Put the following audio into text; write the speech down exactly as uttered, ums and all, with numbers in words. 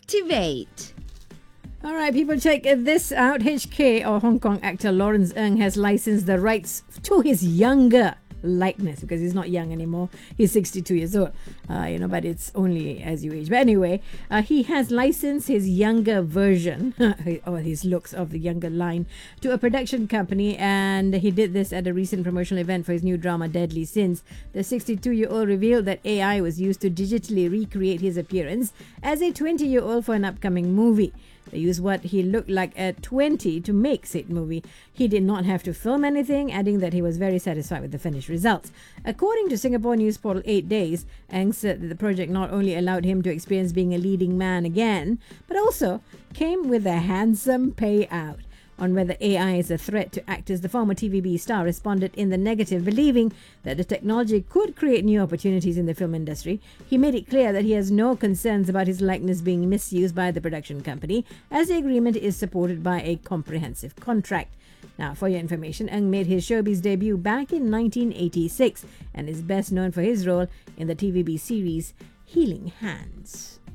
Activate. All right, people, check this out. H K, or Hong Kong actor Lawrence Ng, has licensed the rights to his younger likeness, because he's not young anymore. He's sixty-two years old, uh, you know, but it's only as you age. But anyway, uh, he has licensed his younger version or his looks of the younger line to a production company, and he did this at a recent promotional event for his new drama Deadly Sins. The sixty-two-year-old revealed that A I was used to digitally recreate his appearance as a twenty-year-old for an upcoming movie. They used what he looked like at twenty to make said movie. He did not have to film anything, adding that he was very satisfied with the finished results. According to Singapore news portal eight days, Ang said that the project not only allowed him to experience being a leading man again, but also came with a handsome payout. On whether A I is a threat to actors, the former T V B star responded in the negative, believing that the technology could create new opportunities in the film industry. He made it clear that he has no concerns about his likeness being misused by the production company, as the agreement is supported by a comprehensive contract. Now, for your information, Ng made his showbiz debut back in nineteen eighty-six and is best known for his role in the T V B series Healing Hands.